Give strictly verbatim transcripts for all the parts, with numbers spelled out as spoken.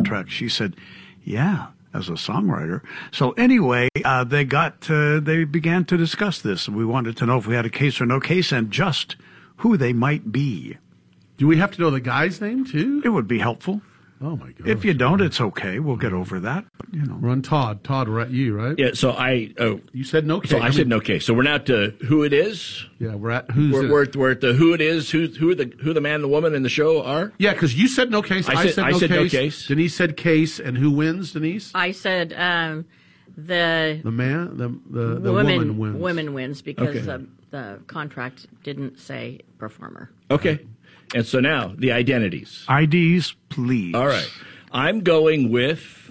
contract? She said, yeah, as a songwriter. So anyway, uh, they got, uh, they began to discuss this. We wanted to know if we had a case or no case and just who they might be. Do we have to know the guy's name, too? It would be helpful. Oh, my God. If you don't, it's okay. We'll get over that. But, you know. Run Todd. Todd, we're at you, right? Yeah, so I... Oh, you said no case. So I, I said mean, no case. So we're now to who it is? Yeah, we're at who's we're, it? We're, we're at the who it is, who, who, the, who the man and the woman in the show are? Yeah, because you said no case. I I said, said, I no, said case. no case. Denise said case. And who wins, Denise? I said um, the... The man? The, the, the women, woman wins. Women wins because Okay. the, the contract didn't say performer. Okay. And so now, the identities. I Ds, please. All right. I'm going with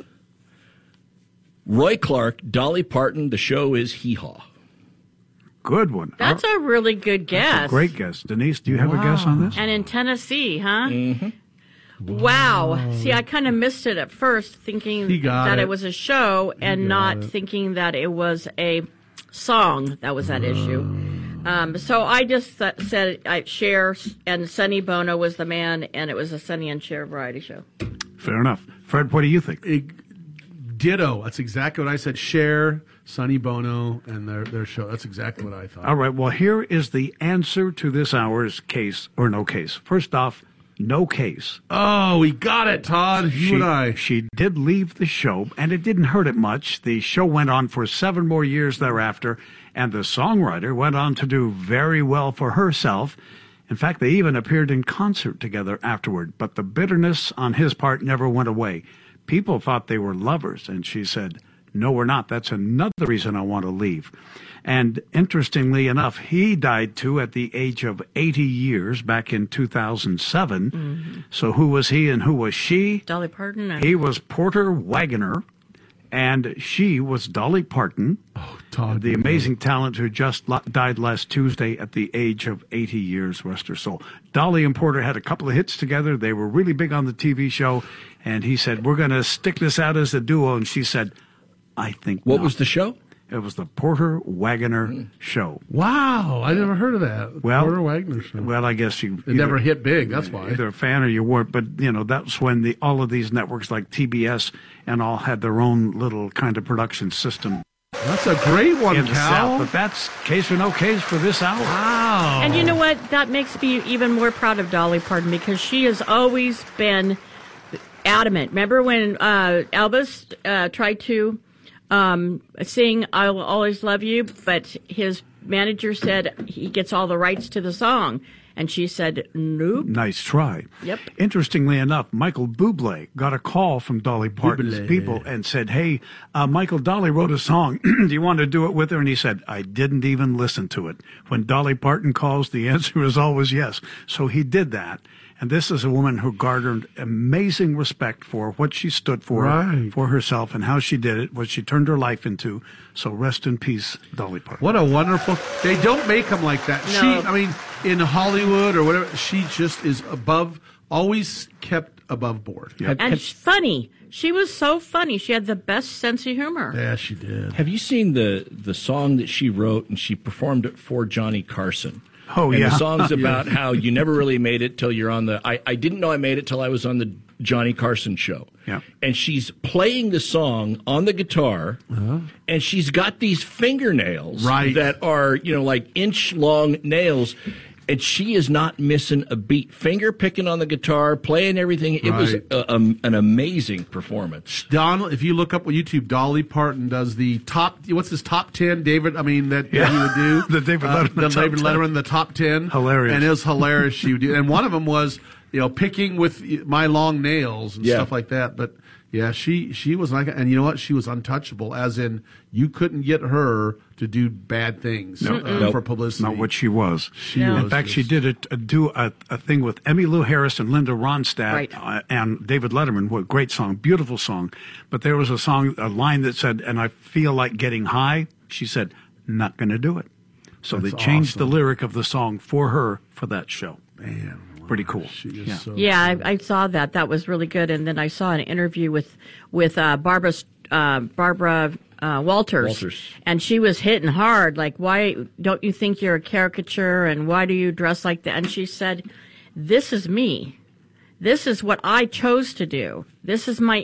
Roy Clark, Dolly Parton. The show is Hee Haw. Good one. That's All- a really good guess. That's a great guess. Denise, do you have Wow. a guess on this? And in Tennessee, huh? Mm-hmm. Wow. See, I kind of missed it at first, thinking He got that it. it. was a show and got not it. thinking that it was a song that was at issue. Um, so I just th- said I Cher and Sonny Bono was the man, and it was a Sonny and Cher variety show. Fair enough. Fred, what do you think? It- ditto. That's exactly what I said. Cher, Sonny Bono, and their, their show. That's exactly what I thought. All right, well, here is the answer to this hour's case or no case. First off, no case. Oh, we got it, Todd. You She, and I. she did leave the show, and it didn't hurt it much. The show went on for seven more years thereafter, and the songwriter went on to do very well for herself. In fact, they even appeared in concert together afterward, but the bitterness on his part never went away. People thought they were lovers, and she said, no, we're not. That's another reason I want to leave. And interestingly enough, he died too at the age of eighty years back in two thousand seven. Mm-hmm. So who was he and who was she? Dolly Parton. And- He was Porter Wagoner, and she was Dolly Parton, Oh, Todd. the amazing talent who just lo- died last Tuesday at the age of eighty years, rest her soul. Dolly and Porter had a couple of hits together. They were really big on the T V show, and he said, we're going to stick this out as a duo, and she said, I think What not. was the show? It was the Porter Wagoner mm. show. Wow, I never heard of that. Well, Porter Wagner show. Well, I guess you... It never hit big, that's why. Either a fan or you weren't, but, you know, that's when the all of these networks like T B S and all had their own little kind of production system. That's a great one, in the Cal. South, but that's case or no case for this hour. Wow. And you know what? That makes me even more proud of Dolly Parton because she has always been adamant. Remember when uh, Elvis uh, tried to um, sing I Will Always Love You, but his manager said he gets all the rights to the song. And she said, nope. Nice try. Yep. Interestingly enough, Michael Bublé got a call from Dolly Parton's Bublé. people and said, hey, uh, Michael, Dolly wrote a song. Do you want to do it with her? And he said, I didn't even listen to it. When Dolly Parton calls, the answer is always yes. So he did that. And this is a woman who garnered amazing respect for what she stood for, Right. for herself, and how she did it, what she turned her life into. So rest in peace, Dolly Parton. What a wonderful... They don't make them like that. No. She, I mean, in Hollywood or whatever, she just is above, always kept above board. Yep. And she's funny. She was so funny. She had the best sense of humor. Yeah, she did. Have you seen the, the song that she wrote and she performed it for Johnny Carson? Oh, and yeah. the song's about how you never really made it till you're on the... I, I didn't know I made it till I was on the Johnny Carson show. Yeah. And she's playing the song on the guitar, Uh-huh. and she's got these fingernails Right. that are, you know, like inch-long nails, and she is not missing a beat. Finger picking on the guitar, playing everything. It was Right. a, um, an amazing performance. Donald, if you look up on YouTube, Dolly Parton does the top. What's his top ten? David, I mean that, Yeah. that he would do The David Uh, Letterman the top David ten. Letterman, the top ten, Hilarious. and it was hilarious. She would do, and one of them was you know picking with my long nails and Yeah. stuff like that. But yeah, she she was like, and you know what? She was untouchable, as in you couldn't get her to do bad things No. uh, Nope. for publicity. Not what she was. She No. was. In fact, she just- did a, a, do a, a thing with Emmylou Harris and Linda Ronstadt Right. uh, and David Letterman. What a great song, beautiful song. But there was a song, a line that said, and I feel like getting high. She said, not going to do it. So That's they changed awesome. the lyric of the song for her for that show. Man, Pretty cool. She is Yeah. so Yeah, I, I saw that. That was really good. And then I saw an interview with with uh, Barbara uh, Barbara uh, Walters, Walters. and she was hitting hard. Like, why don't you think you're a caricature? And why do you dress like that? And she said, "This is me. This is what I chose to do. This is my